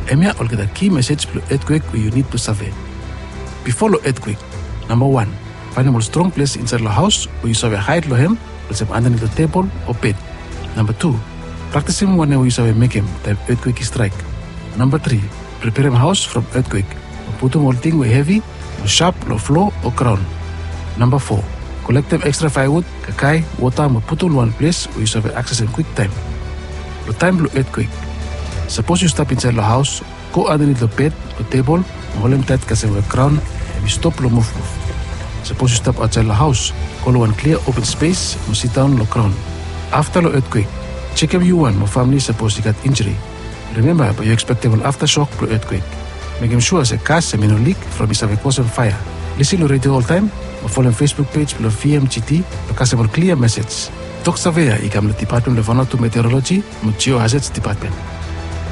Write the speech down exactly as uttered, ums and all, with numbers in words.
Emia will get a key message for earthquake where you need to survey. Before the earthquake, number one, find a more strong place inside the house where you survey hide lohem, let's say underneath the table or bed. Number two, practice him whenever you survey make him the earthquake strike. Number three, prepare him house from earthquake. Put him all thing where heavy, or sharp, or floor, or crown. Number four, collect them extra firewood, kakai, water, and put on one place where you survey access in quick time. The time blue earthquake. Suppose you step inside the house, go underneath the bed or table, and hold him tight because of the crown, and you stop the move move. Suppose you step outside the house, call one clear open space, and sit down the crown. After the earthquake, check if you one or family suppose you got injury. Remember, but you expectable aftershock to earthquake. Make him sure as a gas and no leak from his cause of fire. Listen to radio all time or follow Facebook page below V M G T to customer clear message. Talk surveyor, ikam the Department of Vanuatu Meteorology, Geohazards Department.